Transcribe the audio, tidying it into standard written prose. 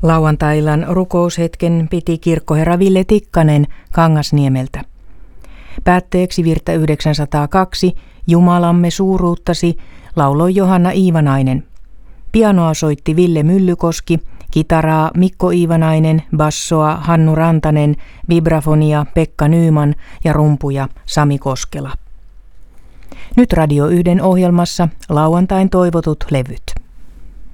Lauantai-illan rukoushetken piti kirkkoherra Ville Tikkanen Kangasniemeltä. Päätteeksi virttä 902 Jumalamme suuruuttasi lauloi Johanna Iivanainen. Pianoa soitti Ville Myllykoski, kitaraa Mikko Iivanainen, bassoa Hannu Rantanen, vibrafonia Pekka Nyman ja rumpuja Sami Koskela. Nyt Radio 1 ohjelmassa lauantain toivotut levyt.